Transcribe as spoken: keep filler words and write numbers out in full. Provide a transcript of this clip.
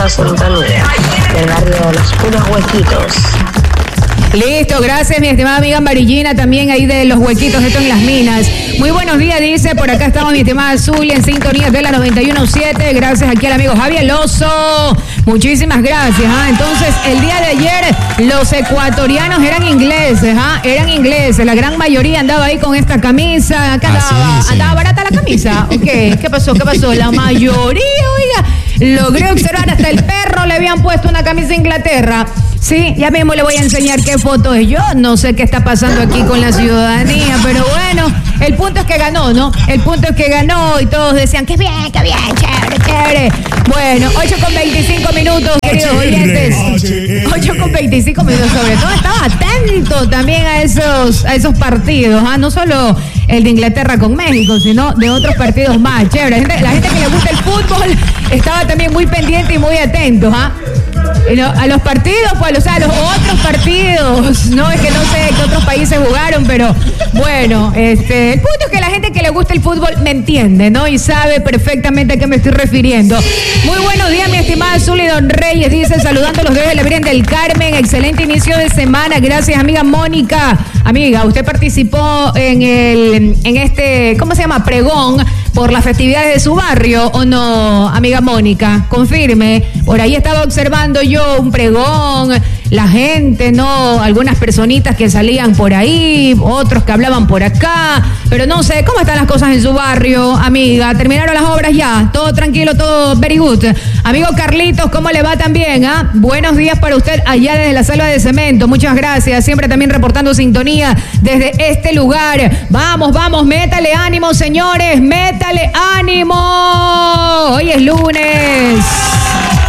la sintonía del barrio de los puros huequitos. Listo, gracias mi estimada amiga Amarillina, también ahí de los huequitos, esto en las minas. Muy buenos días, dice, por acá estamos mi estimada Zulia en sintonía de la noventa y uno punto siete, gracias aquí al amigo Javier Lozo, muchísimas gracias. ¿ah? Entonces, el día de ayer los ecuatorianos eran ingleses, ¿ah? eran ingleses, la gran mayoría andaba ahí con esta camisa, acá andaba, andaba barata la camisa, ok, ¿qué pasó? ¿Qué pasó? La mayoría, oiga, logré observar, hasta el perro le habían puesto una camisa de Inglaterra. Sí, ya mismo le voy a enseñar qué foto es. Yo no sé qué está pasando aquí con la ciudadanía, pero bueno, el punto es que ganó, ¿no? El punto es que ganó y todos decían, qué bien, qué bien, chévere, chévere. Bueno, ocho con veinticinco minutos, queridos oyentes. ocho con veinticinco minutos, sobre todo estaba atento también a esos, a esos partidos, ¿ah? No solo el de Inglaterra con México, sino de otros partidos más, chévere. La gente, la gente que le gusta el fútbol estaba también muy pendiente y muy atento, ¿ah? A los partidos, pues, o sea, a los otros partidos, no es que no sé qué otros países jugaron, pero bueno, este, el punto es que la gente que le gusta el fútbol me entiende, ¿no? Y sabe perfectamente a qué me estoy refiriendo. Muy buenos días, mi estimada Zuli Don Reyes, dice, saludando a los dedos de la Virgen del Carmen, excelente inicio de semana, gracias, amiga Mónica. Amiga, usted participó en el, en este, ¿cómo se llama? Pregón por las festividades de su barrio, ¿o no, amiga Mónica? Confirme, por ahí estaba observando yo un pregón, la gente, ¿no? Algunas personitas que salían por ahí, otros que hablaban por acá, pero no sé, ¿cómo están las cosas en su barrio, amiga? ¿Terminaron las obras ya? ¿Todo tranquilo, todo very good? Amigo Carlitos, ¿cómo le va también? ¿Ah? Buenos días para usted allá desde la Selva de Cemento, muchas gracias, siempre también reportando sintonía desde este lugar. Vamos, vamos, métale ánimo, señores, métale ánimo. Hoy es lunes.